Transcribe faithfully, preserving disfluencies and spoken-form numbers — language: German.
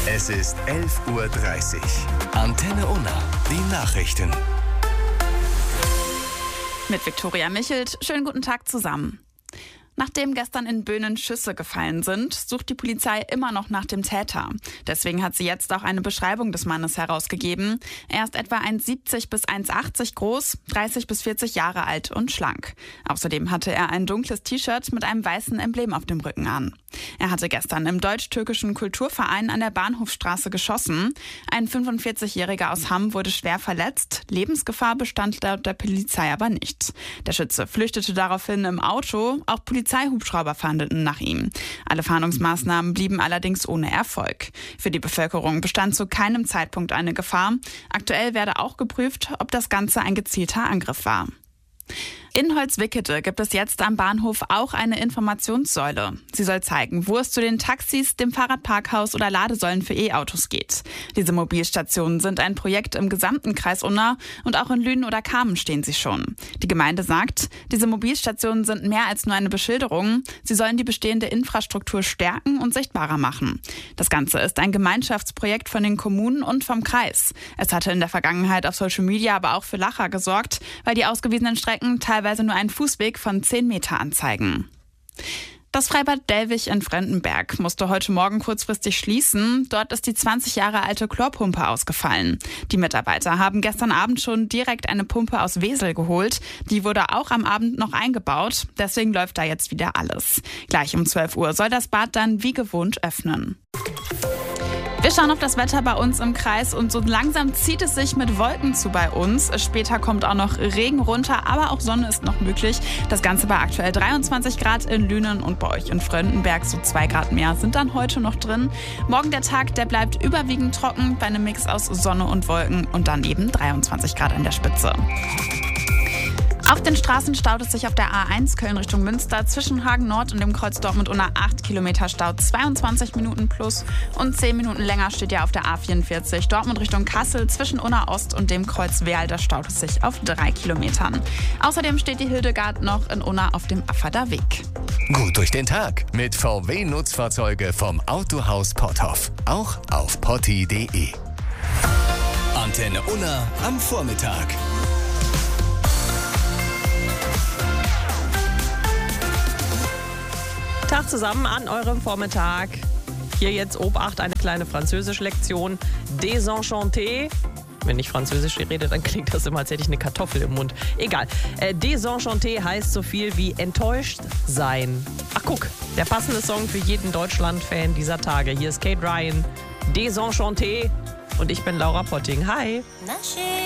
Es ist elf Uhr dreißig. Antenne Unna, die Nachrichten. Mit Viktoria Michelt. Schönen guten Tag zusammen. Nachdem gestern in Böhnen Schüsse gefallen sind, sucht die Polizei immer noch nach dem Täter. Deswegen hat sie jetzt auch eine Beschreibung des Mannes herausgegeben. Er ist etwa eins Komma siebzig bis eins Komma achtzig groß, dreißig bis vierzig Jahre alt und schlank. Außerdem hatte er ein dunkles T-Shirt mit einem weißen Emblem auf dem Rücken an. Er hatte gestern im deutsch-türkischen Kulturverein an der Bahnhofstraße geschossen. Ein fünfundvierzigjähriger aus Hamm wurde schwer verletzt. Lebensgefahr bestand laut der Polizei aber nicht. Der Schütze flüchtete daraufhin im Auto. Auch Polizeihubschrauber fahndeten nach ihm. Alle Fahndungsmaßnahmen blieben allerdings ohne Erfolg. Für die Bevölkerung bestand zu keinem Zeitpunkt eine Gefahr. Aktuell werde auch geprüft, ob das Ganze ein gezielter Angriff war. In Holzwickede gibt es jetzt am Bahnhof auch eine Informationssäule. Sie soll zeigen, wo es zu den Taxis, dem Fahrradparkhaus oder Ladesäulen für E-Autos geht. Diese Mobilstationen sind ein Projekt im gesamten Kreis Unna und auch in Lünen oder Kamen stehen sie schon. Die Gemeinde sagt, diese Mobilstationen sind mehr als nur eine Beschilderung. Sie sollen die bestehende Infrastruktur stärken und sichtbarer machen. Das Ganze ist ein Gemeinschaftsprojekt von den Kommunen und vom Kreis. Es hatte in der Vergangenheit auf Social Media aber auch für Lacher gesorgt, weil die ausgewiesenen Strecken teilweise nur einen Fußweg von zehn Meter anzeigen. Das Freibad Dellwig in Frendenberg musste heute Morgen kurzfristig schließen. Dort ist die zwanzig Jahre alte Chlorpumpe ausgefallen. Die Mitarbeiter haben gestern Abend schon direkt eine Pumpe aus Wesel geholt. Die wurde auch am Abend noch eingebaut. Deswegen läuft da jetzt wieder alles. Gleich um zwölf Uhr soll das Bad dann wie gewohnt öffnen. Wir schauen auf das Wetter bei uns im Kreis und so langsam zieht es sich mit Wolken zu bei uns. Später kommt auch noch Regen runter, aber auch Sonne ist noch möglich. Das Ganze bei aktuell dreiundzwanzig Grad in Lünen und bei euch in Frendenberg so zwei Grad mehr sind dann heute noch drin. Morgen der Tag, der bleibt überwiegend trocken bei einem Mix aus Sonne und Wolken und dann eben dreiundzwanzig Grad an der Spitze. Auf den Straßen staut es sich auf der A eins Köln Richtung Münster zwischen Hagen Nord und dem Kreuz Dortmund-Unna acht Kilometer Stau, zweiundzwanzig Minuten plus und zehn Minuten länger steht ja auf der A vierundvierzig Dortmund Richtung Kassel zwischen Unna Ost und dem Kreuz Wehl, da staut es sich auf drei Kilometern. Außerdem steht die Hildegard noch in Unna auf dem Affader Weg. Gut durch den Tag mit V W-Nutzfahrzeuge vom Autohaus Potthoff. Auch auf potti punkt de. Antenne Unna am Vormittag. Tag zusammen an eurem Vormittag. Hier jetzt Obacht, eine kleine Französisch-Lektion. Désenchanté. Wenn ich Französisch rede, dann klingt das immer, als hätte ich eine Kartoffel im Mund. Egal. Äh, Désenchanté heißt so viel wie enttäuscht sein. Ach guck, der passende Song für jeden Deutschland-Fan dieser Tage. Hier ist Kate Ryan. Désenchanté. Und ich bin Laura Potting. Hi.